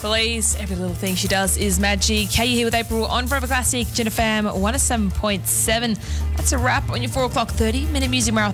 Police, every little thing she does is magic. How you here with April on Forever Classic, Jenna Fam 107.7. That's a wrap on your 4 o'clock 30-minute music marathon.